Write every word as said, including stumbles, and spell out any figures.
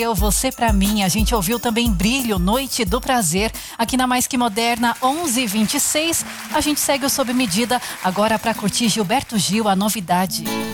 Eu, Você Pra Mim. A gente ouviu também Brilho, Noite do Prazer. Aqui na Mais Que Moderna, onze e vinte e seis. A gente segue o Sob Medida agora para curtir Gilberto Gil, A Novidade.